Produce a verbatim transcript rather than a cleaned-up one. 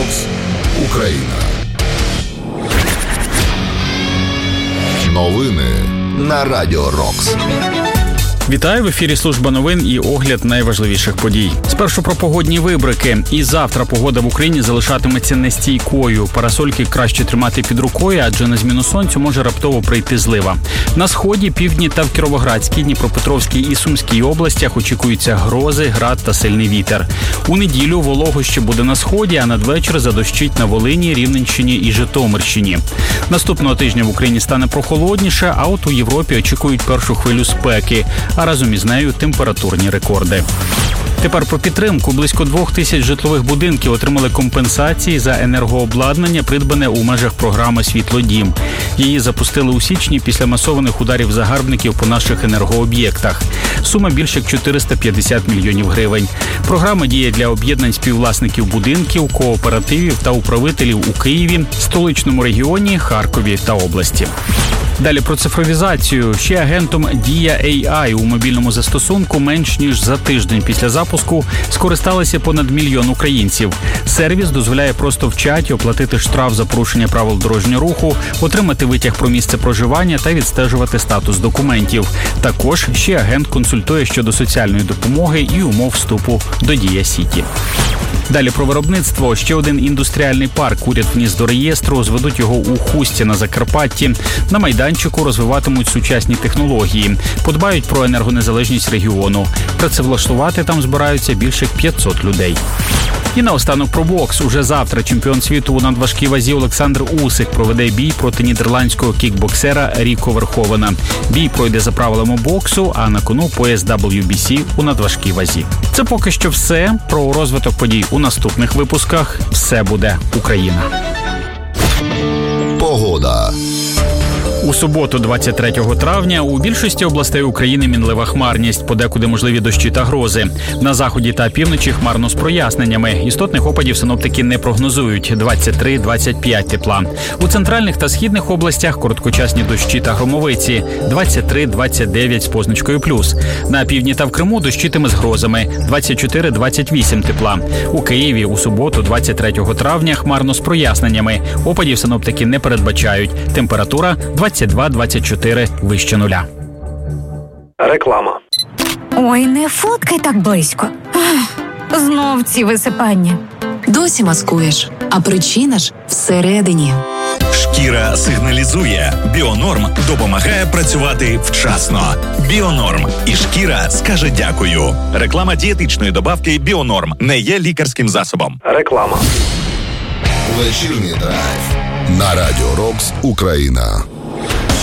Рокс. Україна. Новини на Радіо Рокс. Вітаю, в ефірі служба новин і огляд найважливіших подій. Спершу про погодні вибрики. І завтра погода в Україні залишатиметься нестійкою. Парасольки краще тримати під рукою, адже на зміну сонцю може раптово прийти злива. На сході, півдні та в Кіровоградській, Дніпропетровській і Сумській областях очікуються грози, град та сильний вітер. У неділю волого ще буде на сході, а надвечір задощить на Волині, Рівненщині і Житомирщині. Наступного тижня в Україні стане прохолодніше, а от у Європі очікують першу хвилю спеки, а разом із нею температурні рекорди. Тепер про підтримку. Близько двох тисяч житлових будинків отримали компенсації за енергообладнання, придбане у межах програми «Світлодім». Її запустили у січні після масованих ударів загарбників по наших енергооб'єктах. Сума більше як чотириста п'ятдесят мільйонів гривень. Програма діє для об'єднань співвласників будинків, кооперативів та управителів у Києві, столичному регіоні, Харкові та області. Далі про цифровізацію. Ще агентом Дія ей ай у мобільному застосунку менш ніж за тиждень після запуску скористалися понад мільйон українців. Сервіс дозволяє просто в чаті оплатити штраф за порушення правил дорожнього руху, отримати витяг про місце проживання та відстежувати статус документів. Також ще агент консультує щодо соціальної допомоги і умов вступу до Дія Сіті. Далі про виробництво. Ще один індустріальний парк уряд вніс до реєстру, зведуть його у Хусті на Закарпатті. На майданчику розвиватимуть сучасні технології, подбають про енергонезалежність регіону. Працевлаштувати там збираються більше п'ятсот людей. І наостанок про бокс. Уже завтра чемпіон світу у надважкій вазі Олександр Усик проведе бій проти нідерландського кікбоксера Ріко Верховена. Бій пройде за правилами боксу, а на кону пояс дабл ю бі сі у надважкій вазі. Це поки що все. Про розвиток подій у наступних випусках. Все буде Україна. Погода. У суботу, двадцять третього травня, у більшості областей України мінлива хмарність, подекуди можливі дощі та грози. На заході та півночі хмарно з проясненнями. Істотних опадів синоптики не прогнозують – двадцять три - двадцять п'ять тепла. У центральних та східних областях короткочасні дощі та громовиці – двадцять три - двадцять дев'ять з позначкою плюс. На півдні та в Криму дощитиме з грозами – двадцять чотири - двадцять вісім тепла. У Києві у суботу, двадцять третього травня, хмарно з проясненнями. Опадів синоптики не передбачають. Температура – двадцять два - двадцять чотири вище нуля. Реклама. Ой, не фоткай так близько. Ах, знов ці висипання. Досі маскуєш, а причина ж всередині. Шкіра сигналізує. Біонорм допомагає працювати вчасно. Біонорм. І шкіра скаже дякую. Реклама дієтичної добавки Біонорм не є лікарським засобом. Реклама. Вечірній драйв на Радіо Рокс. Україна.